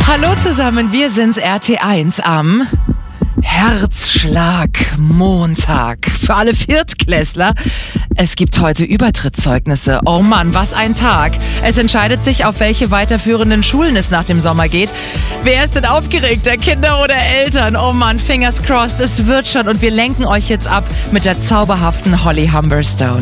Hallo zusammen, wir sind's RT1 am Herzschlag-Montag. Für alle Viertklässler, es gibt heute Übertrittszeugnisse. Oh Mann, was ein Tag. Es entscheidet sich, auf welche weiterführenden Schulen es nach dem Sommer geht. Wer ist denn aufgeregter, Kinder oder Eltern? Oh Mann, fingers crossed, es wird schon. Und wir lenken euch jetzt ab mit der zauberhaften Holly Humberstone.